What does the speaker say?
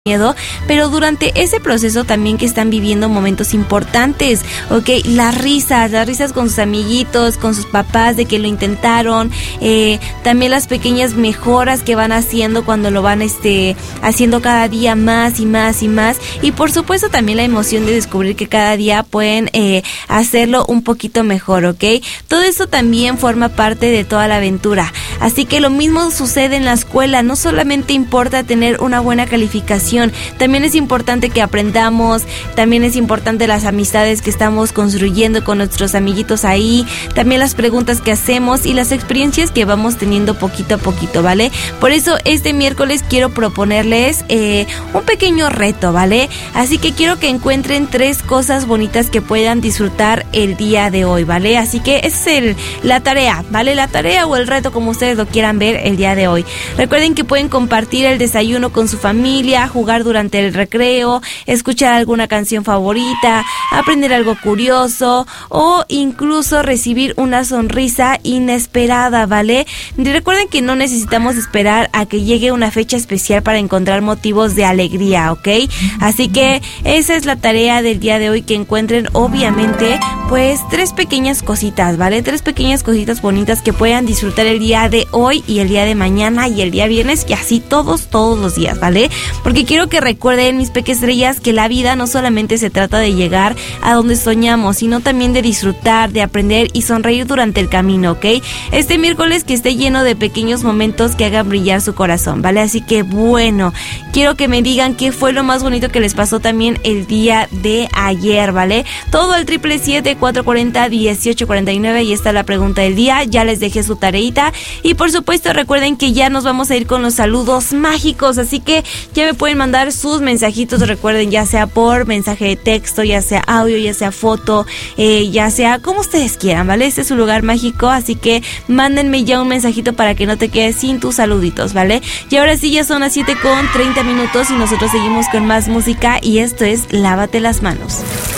miedo, pero durante ese proceso también que están viviendo momentos importantes, ¿ok? Las risas con sus amiguitos, con sus papás de que lo intentaron, también las pequeñas mejoras que van haciendo cuando lo van haciendo cada día más y más y más, y por supuesto también la emoción de descubrir que cada día pueden hacerlo un poquito mejor, ¿ok? Todo eso también forma parte de toda la aventura, así que lo mismo sucede en la escuela. No solamente importa tener una buena calificación, también es importante que aprendamos, también es importante las amistades que estamos construyendo con nuestros amiguitos ahí, también las preguntas que hacemos y las experiencias que vamos teniendo poquito a poquito, ¿vale? Por eso este miércoles quiero proponerles un pequeño reto, ¿vale? Así que quiero que encuentren 3 cosas bonitas que puedan disfrutar el día de hoy, ¿vale? Así que esa es la tarea, ¿vale? La tarea o el reto, como ustedes lo quieran ver el día de hoy. Recuerden que pueden compartir el desayuno con su familia, jugar durante el recreo, escuchar alguna canción favorita, aprender algo curioso o incluso recibir una sonrisa inesperada, ¿vale? Recuerden que no necesitamos esperar a que llegue una fecha especial para encontrar motivos de alegría, ¿ok? Así que esa es la tarea del día de hoy, que encuentren obviamente pues 3 pequeñas cositas, ¿vale? 3 pequeñas cositas bonitas que puedan disfrutar el día de hoy y el día de mañana y el día viernes y así todos los días, ¿vale? Porque quiero que recuerden, mis pequestrellas, que la vida no solamente se trata de llegar a donde soñamos, sino también de disfrutar, de aprender y sonreír durante el camino, ¿ok? Este miércoles que esté lleno de pequeños momentos que hagan brillar su corazón, ¿vale? Así que bueno, quiero que me digan qué fue lo más bonito que les pasó también el día de ayer, ¿vale? Todo al 777-440-1849, y está la pregunta del día. Ya les dejé su tareita y por supuesto recuerden que ya nos vamos a ir con los saludos mágicos, así que ya me pueden mandar sus mensajitos, recuerden, ya sea por mensaje de texto, ya sea audio, ya sea foto, ya sea como ustedes quieran, ¿vale? Este es su lugar mágico, así que mándenme ya un mensajito para que no te quedes sin tus saluditos, ¿vale? Y ahora sí, ya son las 7:30 y nosotros seguimos con más música y esto es Lávate las manos.